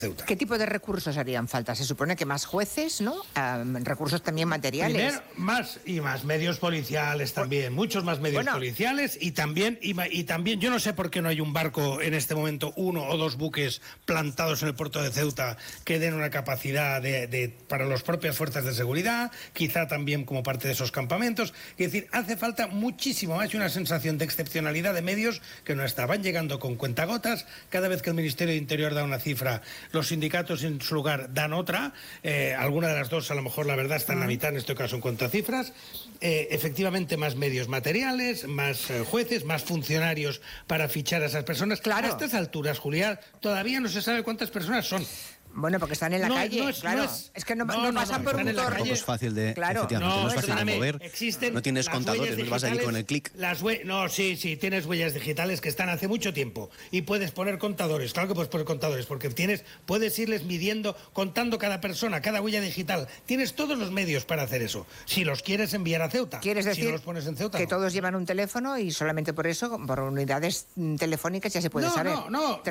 Ceuta. ¿Qué tipo de recursos harían falta? Se supone que más jueces, ¿no? Recursos también materiales. Primero, más medios policiales también, muchos más medios policiales y también, yo no sé por qué no hay un barco en este momento, 1 o 2 buques plantados en el puerto de Ceuta que den una capacidad para las propias fuerzas de seguridad, quizá también como parte de esos campamentos. Es decir, hace falta muchísimo más y una sensación de excepcionalidad de medios que no estaban llegando con cuentagotas. Cada vez que el Ministerio de Interior da una cifra, los sindicatos en su lugar dan otra, alguna de las dos a lo mejor la verdad está en la mitad en este caso en cuanto a cifras. Efectivamente más medios materiales, más jueces, más funcionarios para fichar a esas personas. Claro. A estas alturas, Julián, todavía no se sabe cuántas personas son. Bueno, porque están en la calle, claro. Es que no pasan por un torno. Tampoco es fácil de... Claro. No es fácil de mover. No tienes contadores, no vas allí con el clic. Sí, tienes huellas digitales que están hace mucho tiempo. Y puedes poner contadores, claro que puedes poner contadores, porque puedes irles midiendo, contando cada persona, cada huella digital. Tienes todos los medios para hacer eso. Si los quieres enviar a Ceuta. ¿Quieres decir si no los pones en Ceuta, que todos llevan un teléfono y solamente por eso, por unidades telefónicas ya se puede saber? No,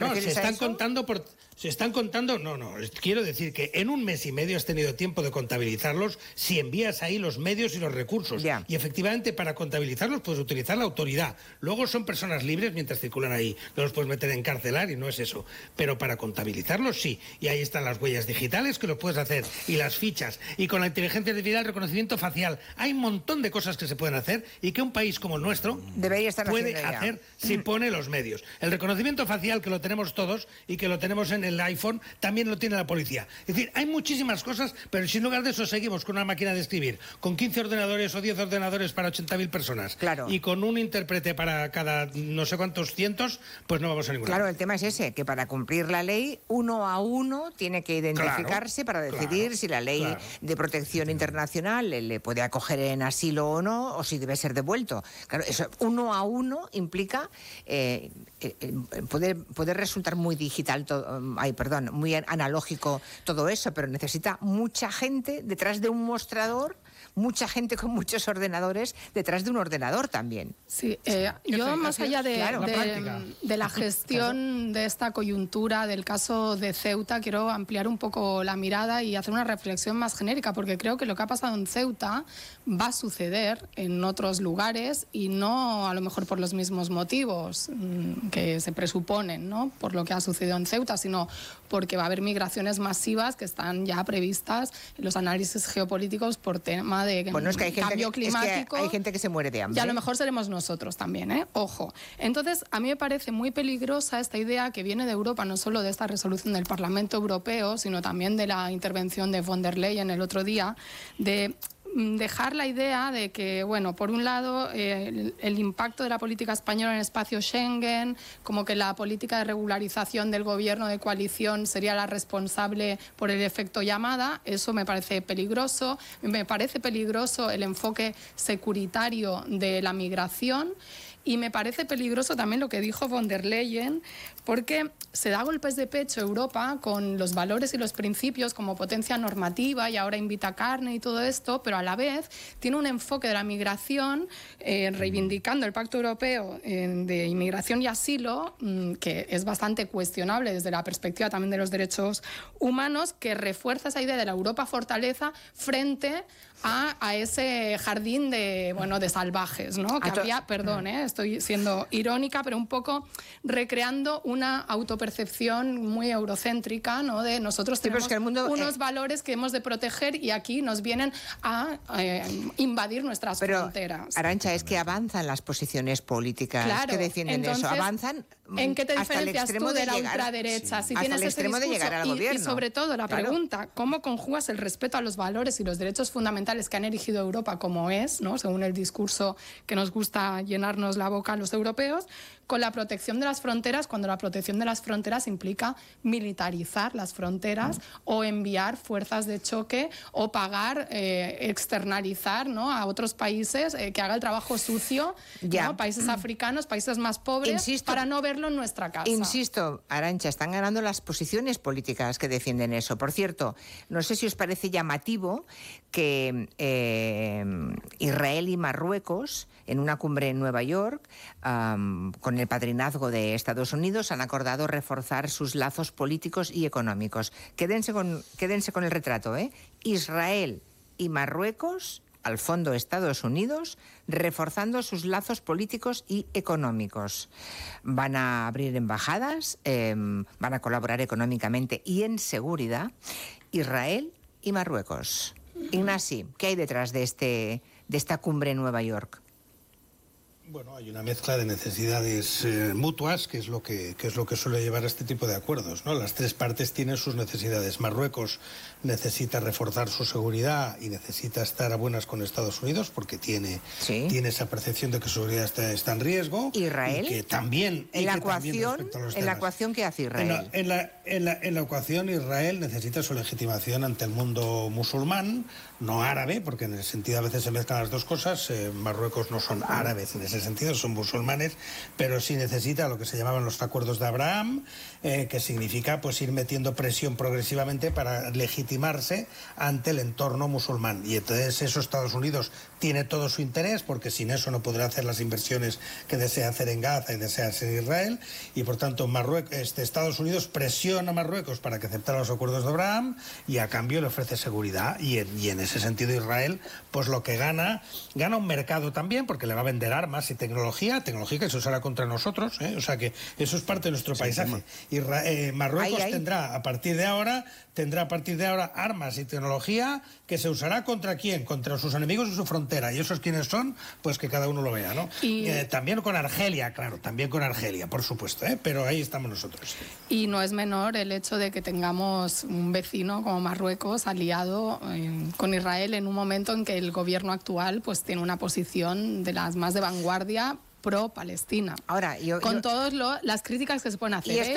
se están contando, quiero decir que en un mes y medio has tenido tiempo de contabilizarlos si envías ahí los medios y los recursos. Ya. Y efectivamente para contabilizarlos puedes utilizar la autoridad. Luego son personas libres mientras circulan ahí. No los puedes meter en cárcelar y no es eso. Pero para contabilizarlos sí. Y ahí están las huellas digitales que los puedes hacer y las fichas. Y con la inteligencia artificial, el reconocimiento facial. Hay un montón de cosas que se pueden hacer y que un país como el nuestro puede hacer si pone los medios. El reconocimiento facial que lo tenemos todos y que lo tenemos en el iPhone también lo tiene la policía. Es decir, hay muchísimas cosas, pero sin lugar de eso seguimos con una máquina de escribir, con 15 ordenadores o 10 ordenadores para 80.000 personas. Claro. Y con un intérprete para cada no sé cuántos cientos, pues no vamos a ninguna. Claro, el tema es ese, que para cumplir la ley, uno a uno tiene que identificarse para decidir si la ley de protección internacional le puede acoger en asilo o no, o si debe ser devuelto. Claro, eso uno a uno implica poder resultar muy digital, muy analógico todo eso, pero necesita mucha gente detrás de un mostrador, mucha gente con muchos ordenadores detrás de un ordenador también. Sí, yo más allá de la gestión de esta coyuntura del caso de Ceuta, quiero ampliar un poco la mirada y hacer una reflexión más genérica, porque creo que lo que ha pasado en Ceuta va a suceder en otros lugares y no a lo mejor por los mismos motivos que se presuponen, ¿no? Por lo que ha sucedido en Ceuta, sino porque va a haber migraciones masivas que están ya previstas en los análisis geopolíticos por tema de cambio climático. Hay gente que se muere de hambre. Y a lo mejor seremos nosotros también, ¿eh? Ojo. Entonces, a mí me parece muy peligrosa esta idea que viene de Europa, no solo de esta resolución del Parlamento Europeo, sino también de la intervención de von der Leyen el otro día, de dejar la idea de que, bueno, por un lado, el impacto de la política española en el espacio Schengen, como que la política de regularización del gobierno de coalición sería la responsable por el efecto llamada. Eso me parece peligroso. Me parece peligroso el enfoque securitario de la migración. Y me parece peligroso también lo que dijo von der Leyen, porque se da golpes de pecho Europa con los valores y los principios como potencia normativa y ahora invita carne y todo esto, pero a la vez tiene un enfoque de la migración reivindicando el Pacto Europeo de Inmigración y Asilo, que es bastante cuestionable desde la perspectiva también de los derechos humanos, que refuerza esa idea de la Europa fortaleza frente a ese jardín de salvajes, ¿no? Que había, perdón, estoy siendo irónica, pero un poco recreando una autopercepción muy eurocéntrica, ¿no? De nosotros tenemos unos valores que hemos de proteger y aquí nos vienen a invadir nuestras fronteras. Arantxa, es que avanzan las posiciones políticas que defienden eso, avanzan. ¿En qué te diferencias tú de la ultraderecha? Si tienes ese discurso, de llegar al gobierno. Y sobre todo la pregunta, ¿cómo conjugas el respeto a los valores y los derechos fundamentales que han erigido Europa como es, ¿no? Según el discurso que nos gusta llenarnos la boca a los europeos, con la protección de las fronteras, cuando la protección de las fronteras implica militarizar las fronteras o enviar fuerzas de choque o pagar, externalizar, ¿no? A otros países que haga el trabajo sucio, ¿no? Países africanos, países más pobres, para no verlo en nuestra casa. Insisto, Arantxa, están ganando las posiciones políticas que defienden eso. Por cierto, no sé si os parece llamativo que Israel y Marruecos, en una cumbre en Nueva York, York, con el padrinazgo de Estados Unidos, han acordado reforzar sus lazos políticos y económicos. Quédense con el retrato, ¿eh? Israel y Marruecos, al fondo Estados Unidos, reforzando sus lazos políticos y económicos. Van a abrir embajadas, van a colaborar económicamente y en seguridad, Israel y Marruecos. Ignasi, ¿qué hay detrás de esta cumbre en Nueva York? Bueno, hay una mezcla de necesidades mutuas, que es lo que suele llevar a este tipo de acuerdos, ¿no? Las tres partes tienen sus necesidades. Marruecos necesita reforzar su seguridad y necesita estar a buenas con Estados Unidos porque tiene esa percepción de que su seguridad está en riesgo. Israel. Y que también en la ecuación, ¿qué hace Israel? En la ecuación, Israel necesita su legitimación ante el mundo musulmán, no árabe, porque en el sentido a veces se mezclan las dos cosas. Marruecos no son árabes en ese sentido, son musulmanes, pero sí necesita lo que se llamaban los acuerdos de Abraham, que significa pues ir metiendo presión progresivamente para legitimarse ante el entorno musulmán. Y entonces eso Estados Unidos tiene todo su interés, porque sin eso no podrá hacer las inversiones que desea hacer en Gaza y desea hacer en Israel, y por tanto Estados Unidos presiona a Marruecos para que aceptara los acuerdos de Abraham y a cambio le ofrece seguridad, y en ese sentido Israel pues lo que gana un mercado también, porque le va a vender armas y tecnología que se usará contra nosotros, ¿eh? O sea que eso es parte de nuestro paisaje. Marruecos tendrá a partir de ahora armas y tecnología que se usará ¿contra quién? Contra sus enemigos y su frontera. ¿Y esos quiénes son? Pues que cada uno lo vea, ¿no? También con Argelia, claro, por supuesto, ¿eh? Pero ahí estamos nosotros. Y no es menor el hecho de que tengamos un vecino como Marruecos aliado con Israel en un momento en que el gobierno actual pues tiene una posición de las más de vanguardia pro-Palestina. Ahora, con todas las críticas que se pueden hacer.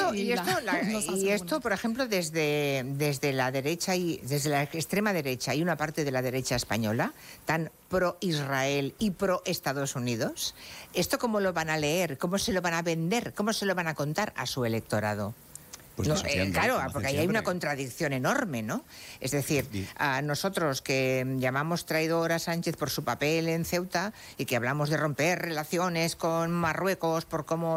Y esto, por ejemplo, desde la derecha y desde la extrema derecha y una parte de la derecha española, tan pro-Israel y pro-Estados Unidos, ¿esto cómo lo van a leer? ¿Cómo se lo van a vender? ¿Cómo se lo van a contar a su electorado? Pues claro, porque ahí hay una contradicción enorme, ¿no? Es decir, a nosotros que llamamos traidor a Sánchez por su papel en Ceuta y que hablamos de romper relaciones con Marruecos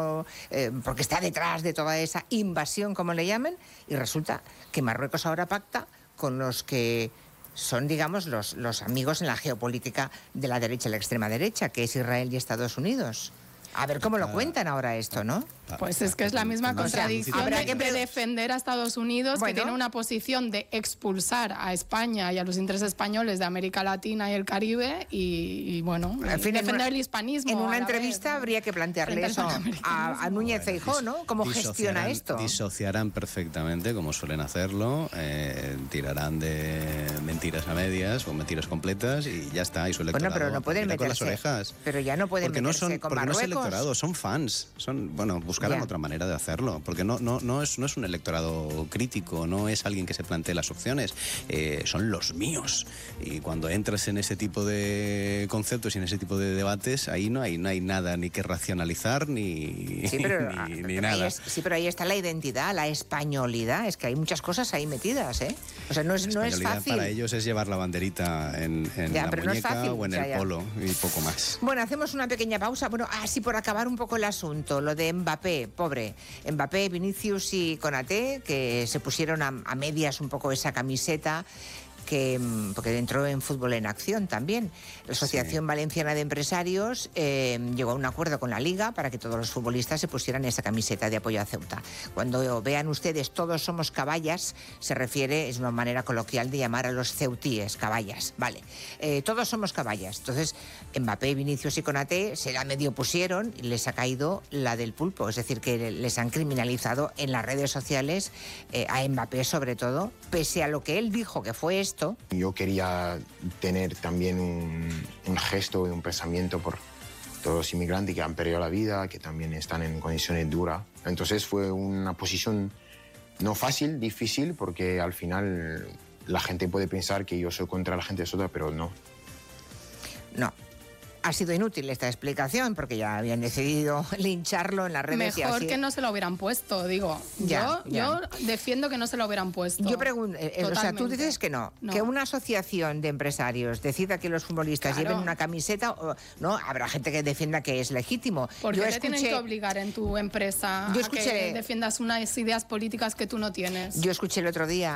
porque está detrás de toda esa invasión, como le llamen, y resulta que Marruecos ahora pacta con los que son, digamos, los amigos en la geopolítica de la derecha y la extrema derecha, que es Israel y Estados Unidos. A ver cómo lo cuentan ahora esto, ¿no? Pues es que es la misma contradicción de defender a Estados Unidos, que tiene una posición de expulsar a España y a los intereses españoles de América Latina y el Caribe y bueno, en fin, defender el hispanismo. En una entrevista habría que plantearle eso a Núñez Feijóo, ¿no? ¿Cómo gestiona esto? Disociarán perfectamente, como suelen hacerlo, tirarán de mentiras a medias o mentiras completas y ya está, y su electorado pero no pueden meterse con las orejas. Pero ya no pueden meterse con Marruecos. No es electorado, son fans, buscarán otra manera de hacerlo, porque no es un electorado crítico, no es alguien que se plantee las opciones, son los míos. Y cuando entras en ese tipo de conceptos y en ese tipo de debates, ahí no hay nada ni que racionalizar ni nada. Pero ahí está la identidad, la españolidad, es que hay muchas cosas ahí metidas, ¿eh? O sea, no es fácil. Para ellos es llevar la banderita en la muñeca o en el polo y poco más. Bueno, hacemos una pequeña pausa. Bueno, así por acabar un poco el asunto, lo de Mbappé, pobre. Mbappé, Vinicius y Konaté, que se pusieron a medias un poco esa camiseta, porque entró en Fútbol en Acción también. La Asociación Valenciana de Empresarios llegó a un acuerdo con la Liga para que todos los futbolistas se pusieran esa camiseta de apoyo a Ceuta. Cuando vean ustedes todos somos caballas, se refiere, es una manera coloquial de llamar a los ceutíes, caballas, vale. Todos somos caballas. Entonces, Mbappé, Vinicius y Konaté se la medio pusieron y les ha caído la del pulpo. Es decir, que les han criminalizado en las redes sociales, a Mbappé sobre todo, pese a lo que él dijo que fue esto. Yo quería tener también un gesto y un pensamiento por todos los inmigrantes que han perdido la vida, que también están en condiciones duras. Entonces fue una posición no fácil, difícil, porque al final la gente puede pensar que yo soy contra la gente de Ceuta, pero no. No. ha sido inútil esta explicación porque ya habían decidido lincharlo en las redes. Mejor que no se lo hubieran puesto, digo. Yo defiendo que no se lo hubieran puesto. Yo pregunto, o sea, tú dices que no, que una asociación de empresarios decida que los futbolistas lleven una camiseta, no, habrá gente que defienda que es legítimo. ¿Por qué te tienen que obligar en tu empresa a que defiendas unas ideas políticas que tú no tienes? Yo escuché el otro día